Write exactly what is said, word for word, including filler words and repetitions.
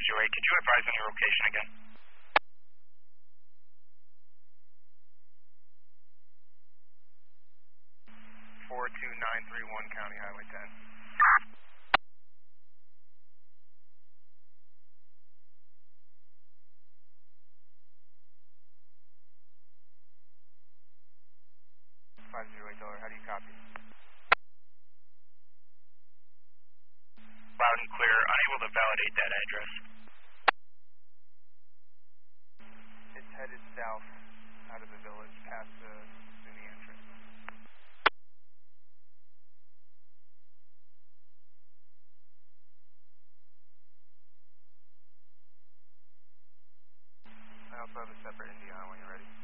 zero eight. Could you advise on your location again? four two nine three one County Highway ten. five zero eight dollar, how do you copy? Loud and clear, unable to validate that address. It's headed south out of the village past the SUNY entrance. I also have a separate Indiana when you're ready.